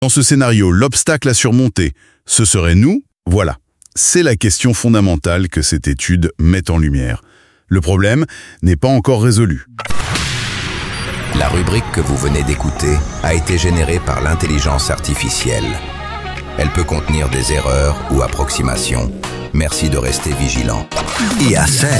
Dans ce scénario, l'obstacle à surmonter, ce serait nous? Voilà. C'est la question fondamentale que cette étude met en lumière. Le problème n'est pas encore résolu. La rubrique que vous venez d'écouter a été générée par l'intelligence artificielle. Elle peut contenir des erreurs ou approximations. Merci de rester vigilant. IA16